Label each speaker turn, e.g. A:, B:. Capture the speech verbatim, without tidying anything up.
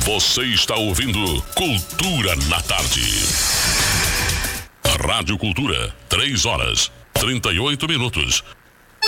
A: Você está ouvindo Cultura na Tarde. Rádio Cultura, três horas, trinta e oito minutos.